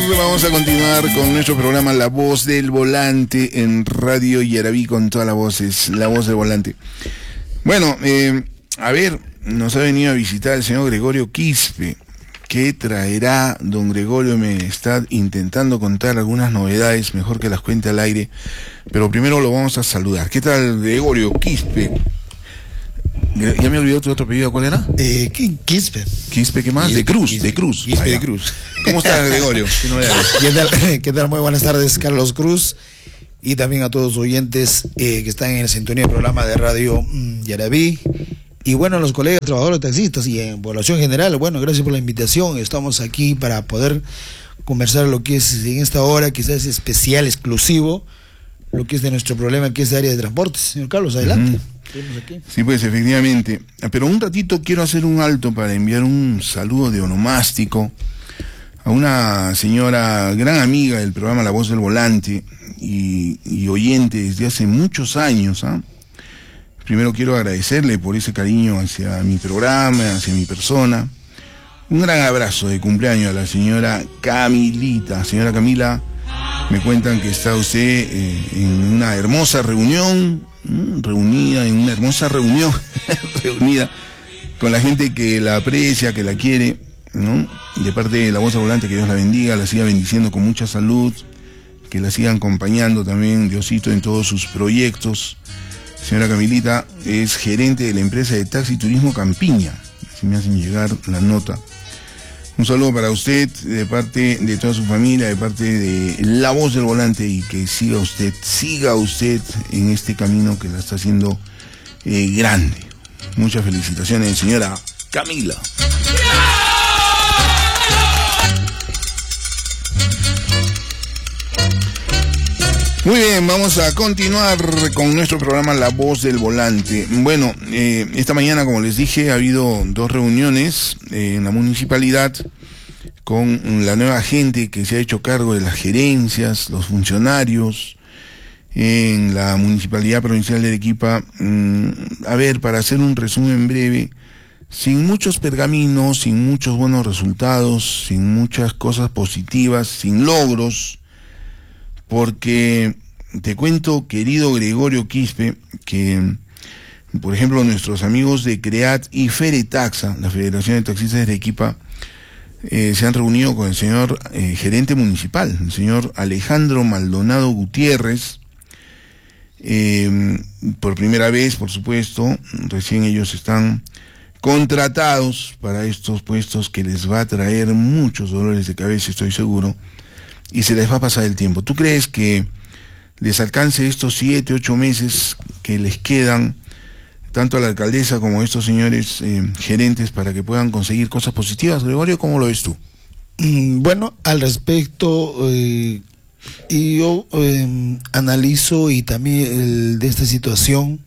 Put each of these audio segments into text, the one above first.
vamos a continuar con nuestro programa La Voz del Volante en Radio Yarabí con todas las voces, La Voz del Volante. Bueno, a ver, nos ha venido a visitar el señor Gregorio Quispe. ¿Qué traerá don Gregorio? Me está intentando contar algunas novedades, mejor que las cuente al aire, pero primero lo vamos a saludar. ¿Qué tal, Gregorio Quispe? Ya me olvidó tu otro apellido, ¿cuál era? Quispe. ¿Quispe qué más? De Cruz. Quispe de Cruz. ¿Cómo estás, Gregorio? ¿Qué tal? Muy buenas tardes, Carlos Cruz, y también a todos los oyentes que están en la sintonía del programa de Radio Yarabí. Y bueno, los colegas trabajadores taxistas y en población general, bueno, gracias por la invitación. Estamos aquí para poder conversar lo que es en esta hora, quizás especial, exclusivo, lo que es de nuestro problema, que es de área de transportes. Señor Carlos, adelante. Sí, pues efectivamente. Pero un ratito quiero hacer un alto para enviar un saludo de onomástico a una señora, gran amiga del programa La Voz del Volante y oyente desde hace muchos años, ¿ah? Primero quiero agradecerle por ese cariño hacia mi programa, hacia mi persona. Un gran abrazo de cumpleaños a la señora Camilita. Señora Camila, me cuentan que está usted en una hermosa reunión, reunida con la gente que la aprecia, que la quiere, ¿no? De parte de La Voz del Volante, que Dios la bendiga, la siga bendiciendo con mucha salud, que la sigan acompañando también, Diosito, en todos sus proyectos. Señora Camilita es gerente de la empresa de taxi turismo Campiña, así me hacen llegar la nota. Un saludo para usted, de parte de toda su familia, de parte de La Voz del Volante, y que siga usted en este camino que la está haciendo grande. Muchas felicitaciones, señora Camila. Muy bien, vamos a continuar con nuestro programa La Voz del Volante. Bueno, esta mañana, como les dije, ha habido 2 reuniones en la municipalidad con la nueva gente que se ha hecho cargo de las gerencias, los funcionarios en la Municipalidad Provincial de Arequipa. A ver, para hacer un resumen breve, sin muchos pergaminos, sin muchos buenos resultados, sin muchas cosas positivas, sin logros, porque te cuento, querido Gregorio Quispe, que, por ejemplo, nuestros amigos de CREAT y Feretaxa, la Federación de Taxistas de Arequipa, se han reunido con el señor gerente municipal, el señor Alejandro Maldonado Gutiérrez, por primera vez, por supuesto. Recién ellos están contratados para estos puestos que les va a traer muchos dolores de cabeza, estoy seguro, y se les va a pasar el tiempo. ¿Tú crees que les alcance estos 7, 8 meses que les quedan, tanto a la alcaldesa como a estos señores gerentes, para que puedan conseguir cosas positivas? Gregorio, ¿cómo lo ves tú? Bueno, al respecto, yo analizo y también de esta situación,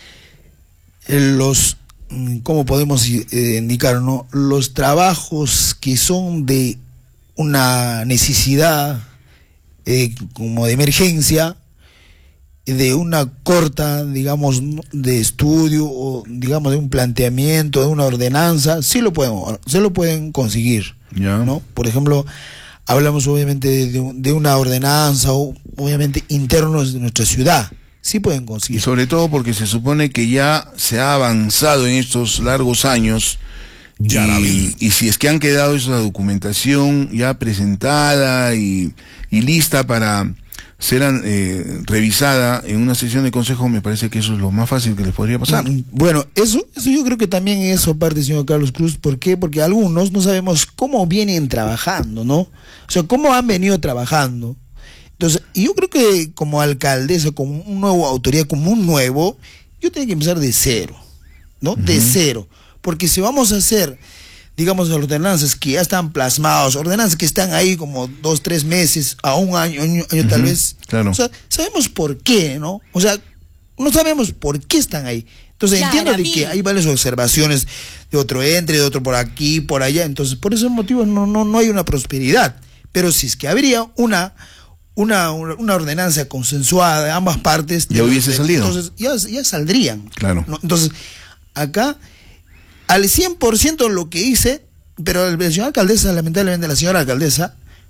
¿cómo podemos indicar, no? Los trabajos que son de una necesidad como de emergencia, de una corta, digamos, de estudio, o digamos de un planteamiento, de una ordenanza, se lo pueden conseguir, ¿no? Por ejemplo, hablamos obviamente de una ordenanza, o obviamente internos de nuestra ciudad, sí pueden conseguir. Y sobre todo porque se supone que ya se ha avanzado en estos largos años. Y si es que han quedado esa documentación ya presentada y lista para ser revisada en una sesión de consejo, me parece que eso es lo más fácil que les podría pasar. Bueno, eso yo creo que también eso parte, señor Carlos Cruz. ¿Por qué? Porque algunos no sabemos cómo vienen trabajando, ¿no? O sea, cómo han venido trabajando. Entonces, yo creo que como alcaldesa, como un nuevo autoridad, como un nuevo, yo tengo que empezar de cero, ¿no? De cero. Porque si vamos a hacer, digamos, ordenanzas que ya están plasmados, ordenanzas que están ahí como 2, 3 meses, a un año tal vez, claro. O sea, sabemos por qué, ¿no? O sea, no sabemos por qué están ahí. Entonces entiendo de que hay varias observaciones de otro entre, de otro por aquí, por allá. Entonces, por esos motivos no hay una prosperidad. Pero si es que habría una ordenanza consensuada de ambas partes, ya hubiese salido. Entonces ya saldrían. Claro. ¿No? Entonces, acá al 100% lo que hice, pero la señora alcaldesa, lamentablemente la señora alcaldesa,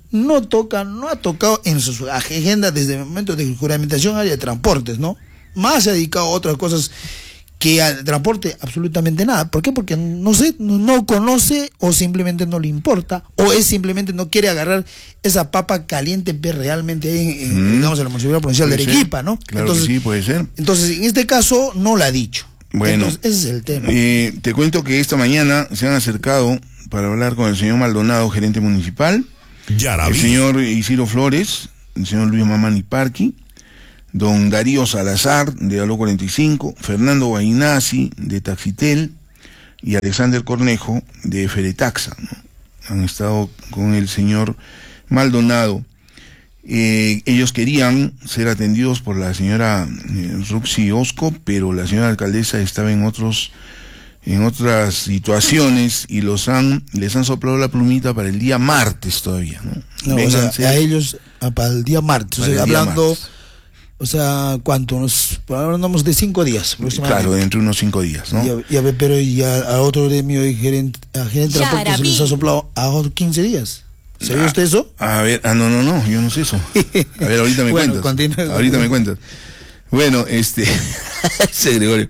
no ha tocado en su agenda desde el momento de juramentación área de transportes, ¿no? Más se ha dedicado a otras cosas que al transporte absolutamente nada. ¿Por qué? Porque no sé, no conoce o simplemente no le importa, o es simplemente no quiere agarrar esa papa caliente realmente ahí digamos, en la Municipalidad Provincial de Arequipa, ¿no? Claro, entonces, que sí, puede ser. Entonces, en este caso, no lo ha dicho. Bueno, entonces, ese es el tema. Te cuento que esta mañana se han acercado para hablar con el señor Maldonado, gerente municipal, el señor Isidro Flores, el señor Luis Mamani Parqui, don Darío Salazar, de Aló 45, Fernando Guainazzi, de Taxitel, y Alexander Cornejo, de Feretaxa, ¿no? Han estado con el señor Maldonado. Ellos querían ser atendidos por la señora Ruxi Osco, pero la señora alcaldesa estaba en otras situaciones y les han soplado la plumita para el día martes todavía, ¿no? No, o sea, a ellos para el día martes, o sea, hablando martes. O sea, ¿cuánto? Ahora andamos de 5 días. Claro, dentro de unos 5 días, ¿no? Pero a otro gremio de gerente de transporte se les ha soplado a otros 15 días. ¿Sabía usted eso? A ver, no, yo no sé eso. A ver, ahorita me cuentas. Ahorita me cuentas. Bueno, ese Gregorio,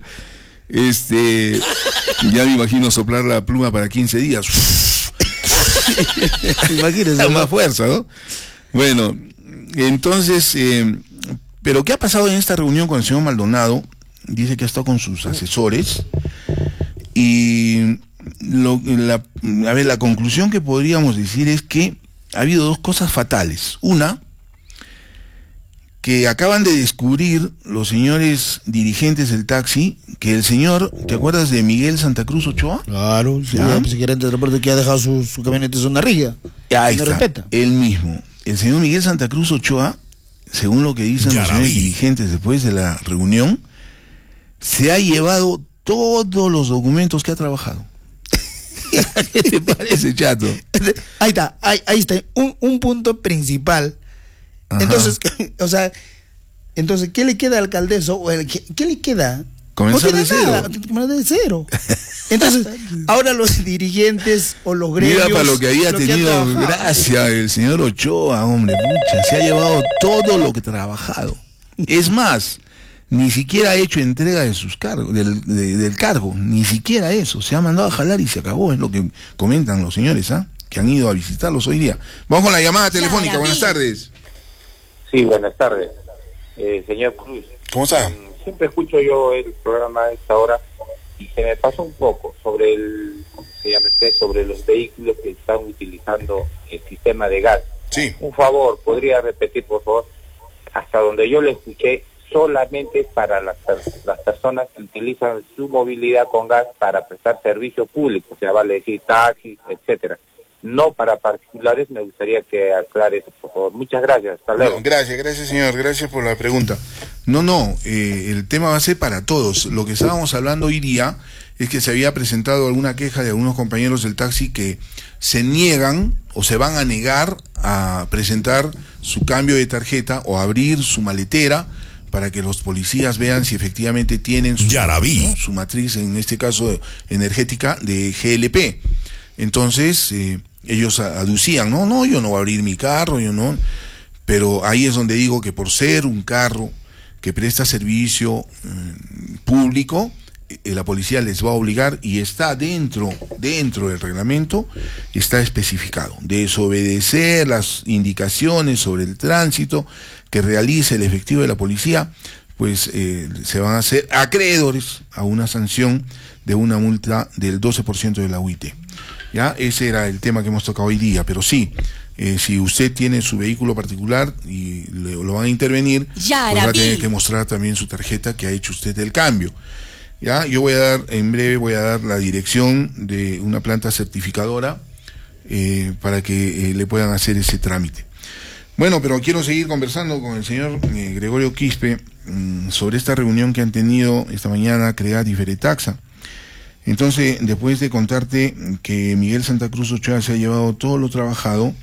ya me imagino soplar la pluma para 15 días. Imagínese. Más fuerza, ¿no? Bueno, entonces, pero ¿qué ha pasado en esta reunión con el señor Maldonado? Dice que ha estado con sus asesores y la conclusión que podríamos decir es que ha habido 2 cosas fatales. Una, que acaban de descubrir los señores dirigentes del taxi que el señor, ¿te acuerdas de Miguel Santa Cruz Ochoa? Claro, sí, el gerente de transporte que ha dejado su camioneta en zona rígida. Ahí está, respeta. Él mismo. El señor Miguel Santa Cruz Ochoa, según lo que dicen los señores dirigentes después de la reunión, se ha llevado todos los documentos que ha trabajado. ¿Qué te parece, chato? Ahí está, un punto principal. Ajá. Entonces, o sea, ¿qué le queda al alcaldesa? ¿Qué le queda? Comenzar de cero. Entonces, ahora los dirigentes o los gremios... Mira para lo que había tenido gracia el señor Ochoa, hombre, mucha, se ha llevado todo lo que ha trabajado. Es más, ni siquiera ha hecho entrega de sus cargos, del cargo, ni siquiera eso, se ha mandado a jalar y se acabó, es lo que comentan los señores, que han ido a visitarlos hoy día. Vamos con la llamada telefónica, buenas tardes. Sí, buenas tardes. Señor Cruz. ¿Cómo está? Siempre escucho yo el programa a esta hora y se me pasó un poco sobre sobre los vehículos que están utilizando el sistema de gas. Sí. Un favor, ¿podría repetir, por favor? Hasta donde yo le escuché, solamente para las personas que utilizan su movilidad con gas para prestar servicio público, o sea, vale decir taxis, etcétera. No para particulares, me gustaría que aclare eso, por favor. Muchas gracias, hasta luego. No, gracias señor, gracias por la pregunta. No, el tema va a ser para todos. Lo que estábamos hablando hoy día es que se había presentado alguna queja de algunos compañeros del taxi que se niegan o se van a negar a presentar su cambio de tarjeta o abrir su maletera para que los policías vean si efectivamente tienen su matriz, en este caso energética, de GLP. Entonces, ellos aducían, no, yo no voy a abrir mi carro, yo no. Pero ahí es donde digo que por ser un carro que presta servicio público, la policía les va a obligar, y está dentro del reglamento, está especificado, desobedecer las indicaciones sobre el tránsito que realice el efectivo de la policía, pues se van a hacer acreedores a una sanción de una multa del 12% de la UIT. ¿Ya? Ese era el tema que hemos tocado hoy día, pero sí, si usted tiene su vehículo particular y lo van a intervenir, pues va a tener que mostrar también su tarjeta que ha hecho usted el cambio. ¿Ya? Yo en breve voy a dar la dirección de una planta certificadora para que le puedan hacer ese trámite. Bueno, pero quiero seguir conversando con el señor Gregorio Quispe sobre esta reunión que han tenido esta mañana, CREAT y Feretaxa. Entonces, después de contarte que Miguel Santa Cruz Ochoa se ha llevado todo lo trabajado,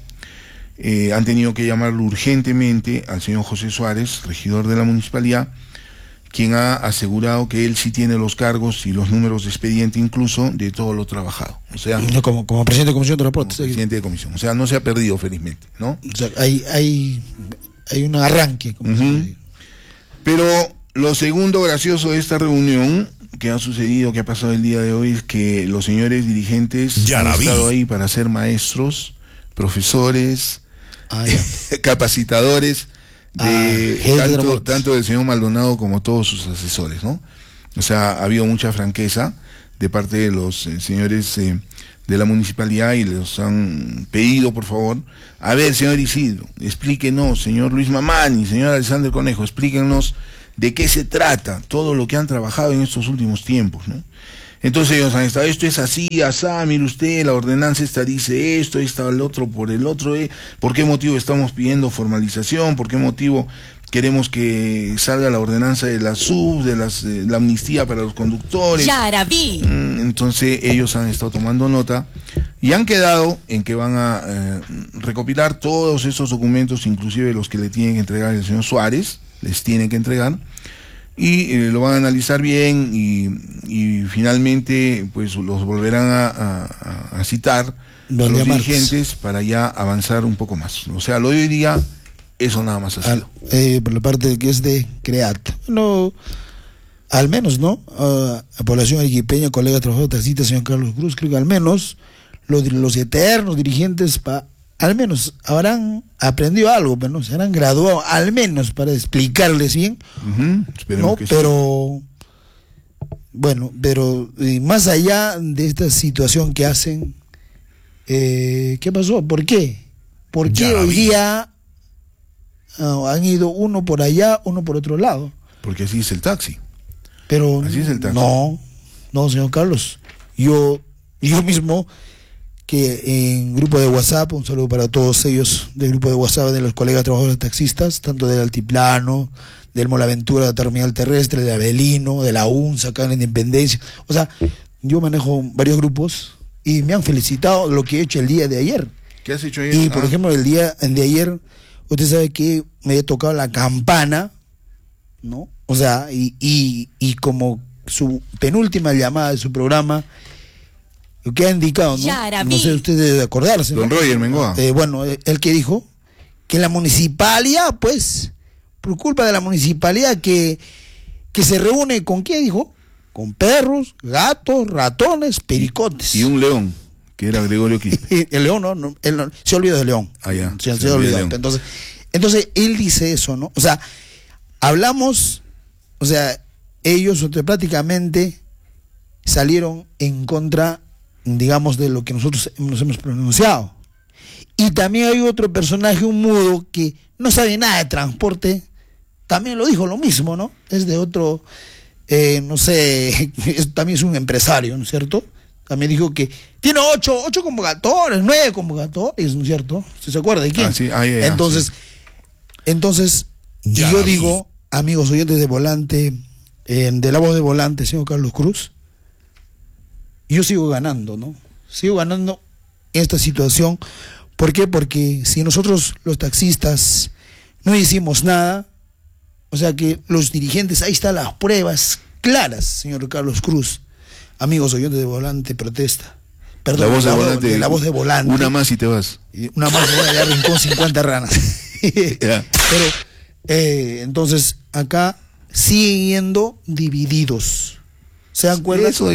han tenido que llamarlo urgentemente al señor José Suárez, regidor de la municipalidad, quien ha asegurado que él sí tiene los cargos y los números de expediente incluso de todo lo trabajado. O sea, No, como presidente de comisión de transporte. como presidente de comisión. O sea, no se ha perdido, felizmente, ¿no? O sea, hay un arranque. Como se dice. Pero lo segundo gracioso de esta reunión que ha sucedido, que ha pasado el día de hoy, es que los señores dirigentes Ya han la vi. estado ahí para ser maestros, profesores, capacitadores de jefe de transportes. tanto del señor Maldonado como todos sus asesores, ¿no? O sea, ha habido mucha franqueza de parte de los señores de la municipalidad y les han pedido, por favor, a ver, señor Isidro, explíquenos, señor Luis Mamani, señor Alexander Conejo, explíquenos de qué se trata todo lo que han trabajado en estos últimos tiempos, ¿no? Entonces ellos han estado, esto es así, asá, mire usted, la ordenanza esta dice esto, esta el otro por el otro, ¿por qué motivo estamos pidiendo formalización? ¿Por qué motivo queremos que salga la ordenanza de la SUB, de la amnistía para los conductores? Yaraví. Entonces ellos han estado tomando nota y han quedado en que van a recopilar todos esos documentos, inclusive los que le tienen que entregar el señor Suárez, les tienen que entregar, y lo van a analizar bien y finalmente pues los volverán a citar a los dirigentes para ya avanzar un poco más. O sea, lo de hoy día, eso nada más ha sido. Por la parte que es de CREAT. No, al menos, ¿no? A población arequipeña, colega trabajador taxista, señor Carlos Cruz, creo que al menos los eternos dirigentes al menos habrán aprendido algo, pero no se habrán graduado, al menos para explicarles bien. Esperemos ¿no? que Pero bueno, pero más allá de esta situación que hacen, ¿qué pasó? ¿Por qué? ¿Por qué hoy día han ido uno por allá, uno por otro lado? Porque así es el taxi. Pero así es el taxi. No, señor Carlos. Yo mismo, que en grupo de WhatsApp, un saludo para todos ellos del grupo de WhatsApp de los colegas trabajadores taxistas, tanto del Altiplano, del Molaventura, de la Terminal Terrestre, de Avelino, de la UNSA, acá en la Independencia. O sea, yo manejo varios grupos y me han felicitado lo que he hecho el día de ayer. ¿Qué has hecho ayer? Y por ejemplo, el día de ayer, usted sabe que me he tocado la campana, ¿no? O sea, y como su penúltima llamada de su programa, lo que ha indicado, ¿no? No sé, usted debe acordarse, Don ¿no? Roger Mengoa. Bueno, el que dijo que la municipalidad, pues, por culpa de la municipalidad que se reúne con, ¿qué dijo? Con perros, gatos, ratones, pericotes. Y un león, que era Gregorio Quispe. El león, no, él no, se olvidó del león. Ah, ya. Se olvidó. Entonces, él dice eso, ¿no? O sea, hablamos, o sea, ellos prácticamente salieron en contra, digamos, de lo que nosotros nos hemos pronunciado. Y también hay otro personaje, un mudo, que no sabe nada de transporte, también lo dijo lo mismo, ¿no? Es de otro, no sé, también es un empresario, ¿no es cierto? También dijo que tiene 8 convocatorios, 9 convocatorios, ¿no es cierto? ¿Se acuerda de quién? Sí, Entonces, yo digo, amigos oyentes de Volante, de La Voz de Volante, señor Carlos Cruz, yo sigo ganando, ¿no? Sigo ganando esta situación. ¿Por qué? Porque si nosotros los taxistas no hicimos nada, o sea que los dirigentes, ahí están las pruebas claras, señor Carlos Cruz, amigos oyentes de Volante, protesta. Perdón, La Voz de Volante. Una más y te vas. Una más, voy a dar rincón 50 ranas. Yeah. Pero, entonces, acá siguen divididos. ¿Se dan cuenta? Eso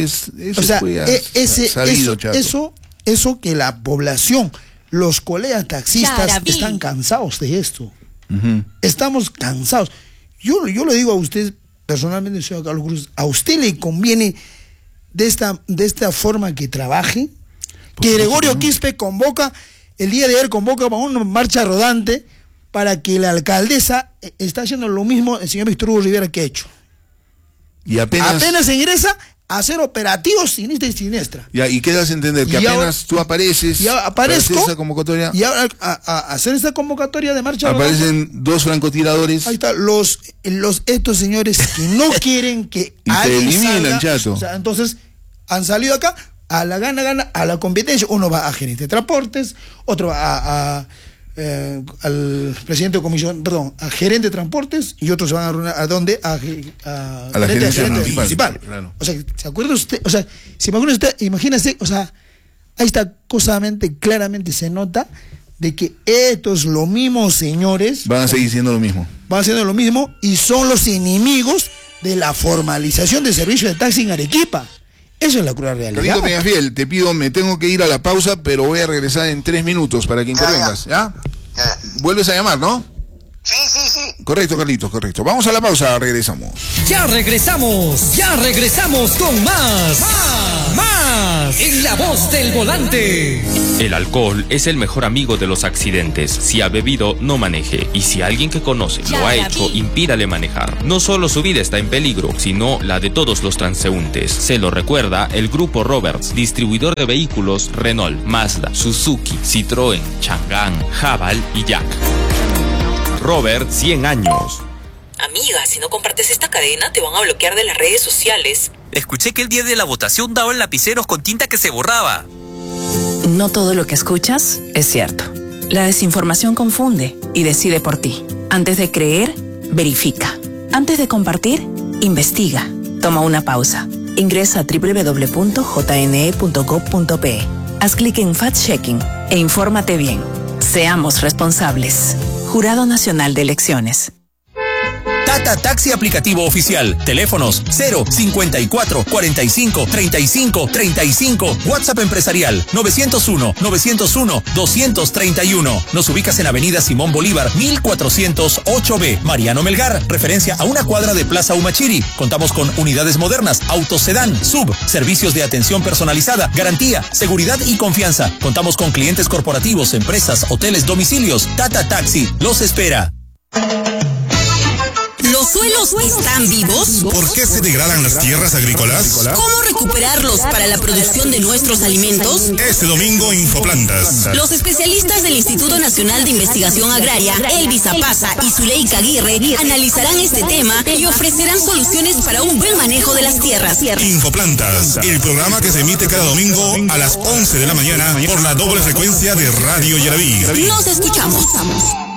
eso que la población, los colegas taxistas Yaraví. están cansados de esto. Estamos cansados. Yo le digo a usted, personalmente, señor Carlos Cruz, a usted le conviene de esta forma que trabaje, que Gregorio Quispe convoca, el día de ayer convoca para una marcha rodante para que la alcaldesa está haciendo lo mismo el señor Víctor Hugo Rivera que ha hecho. Y apenas ingresa a hacer operativos sinistra y siniestra. Ya, ¿y qué das a entender? Que apenas tú apareces para hacer esa convocatoria. Y ahora a hacer esta convocatoria de marcha aparecen rodante, 2 francotiradores. ahí está, estos señores que no quieren que y te eliminan, salga, chato. o sea, entonces han salido acá a la gana, a la competencia. Uno va a gerente de transportes, otro va al presidente de comisión, perdón, al gerente de transportes, y otros se van a reunir ¿a dónde? A la gerencia municipal. Claro. O sea, ¿se acuerda usted? O sea, si me acuerda usted, imagínese, o sea, ahí está claramente se nota de que estos los mismos señores van a seguir siendo lo mismo. Van haciendo lo mismo y son los enemigos de la formalización de servicio de taxi en Arequipa. Eso es la cruda realidad. Carlito Peñafiel, te pido, me tengo que ir a la pausa, pero voy a regresar en 3 minutos para que intervengas, ¿ya? Vuelves a llamar, ¿no? Sí. Correcto, Carlitos, correcto. Vamos a la pausa, regresamos. Ya regresamos con más en La Voz del Volante. El alcohol es el mejor amigo de los accidentes. Si ha bebido, no maneje. Y si alguien que conoce lo ha hecho, impídale manejar. No solo su vida está en peligro, sino la de todos los transeúntes. Se lo recuerda el Grupo Roberts, distribuidor de vehículos Renault, Mazda, Suzuki, Citroën, Chang'an, Haval y Jack. Robert, 100 años. Amiga, si no compartes esta cadena, te van a bloquear de las redes sociales. Escuché que el día de la votación daban lapiceros con tinta que se borraba. No todo lo que escuchas es cierto. La desinformación confunde y decide por ti. Antes de creer, verifica. Antes de compartir, investiga. Toma una pausa. Ingresa a www.jne.gov.pe. Haz clic en Fact-Checking e infórmate bien. Seamos responsables. Jurado Nacional de Elecciones. Tata Taxi aplicativo oficial. Teléfonos 054 45 35 35. WhatsApp empresarial 901 231. Nos ubicas en Avenida Simón Bolívar 1408B. Mariano Melgar, referencia a una cuadra de Plaza Humachiri. Contamos con unidades modernas, autos sedán, sub, servicios de atención personalizada, garantía, seguridad y confianza. Contamos con clientes corporativos, empresas, hoteles, domicilios. Tata Taxi los espera. ¿Los suelos están vivos? ¿Por qué se degradan las tierras agrícolas? ¿Cómo recuperarlos para la producción de nuestros alimentos? Este domingo, Infoplantas. Los especialistas del Instituto Nacional de Investigación Agraria, Elvis Zapaza y Zuleika Aguirre, analizarán este tema y ofrecerán soluciones para un buen manejo de las tierras. Infoplantas, el programa que se emite cada domingo a las 11 de la mañana por la doble frecuencia de Radio Yaraví. Nos escuchamos.